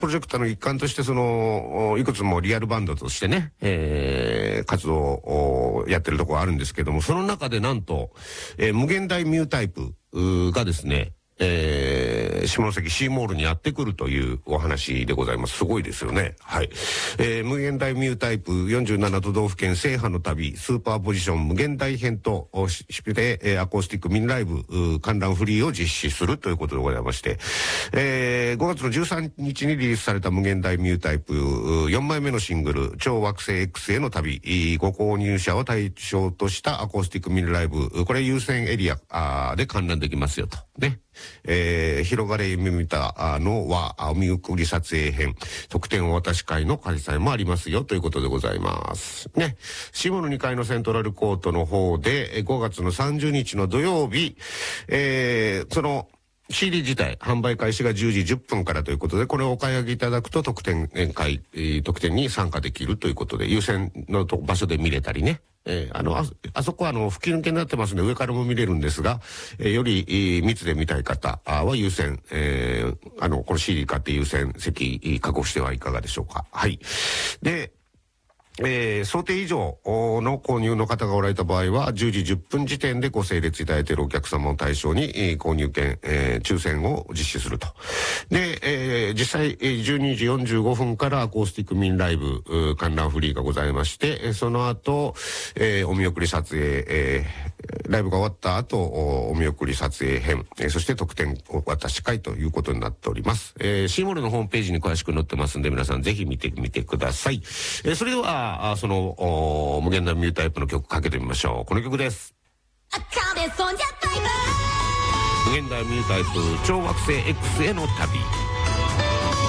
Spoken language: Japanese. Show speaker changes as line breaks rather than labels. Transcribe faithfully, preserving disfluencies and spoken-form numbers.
プロジェクトの一環として、その、いくつもリアルバンドとしてね、えー、活動をやってるところあるんですけども、その中でなんと、えー、無限大ミュータイプがですね、えー、下関シーモールにやってくるというお話でございます。すごいですよね。はい。えー、無限大ミュータイプよんじゅうなな都道府県制覇の旅、スーパーポジション無限大編として、えー、アコースティックミニライブ、観覧フリーを実施するということでございまして、えー、ごがつのじゅうさんにちにリリースされた無限大ミュータイプよんまいめのシングル、超惑星 X への旅、ご購入者を対象としたアコースティックミニライブ、これ優先エリアで観覧できますよと。ね。えー、広がれ夢見たのはお見送り撮影編特典お渡し会の開催もありますよということでございますね。下のにかいのセントラルコートの方でごがつのさんじゅうにちの土曜日、えー、そのシーディー 自体、販売開始がじゅうじじゅっぷんからということで、これをお買い上げいただくと特典会、えー、特典に参加できるということで、優先の場所で見れたりね。えー、あの、あ、あそこはあの、吹き抜けになってますので上からも見れるんですが、えー、より、えー、密で見たい方は優先、えー、あの、この シーディー 買って優先席確保してはいかがでしょうか。はい。で、えー、想定以上の購入の方がおられた場合はじゅうじじゅっぷん時点でご整列いただいているお客様を対象に、えー、購入券、えー、抽選を実施すると。で、えー、実際、えー、じゅうにじよんじゅうごふんからアコースティックミニライブ観覧フリーがございまして、その後、えー、お見送り撮影、えー、ライブが終わった後お見送り撮影編、えー、そして特典お渡し会ということになっております。えー、シーモールのホームページに詳しく載ってますんで皆さんぜひ見てみてください。えー、それではあその無限大ミュータイプの曲かけてみましょう。この曲です。無限大ミュータイプ超惑星 X への旅。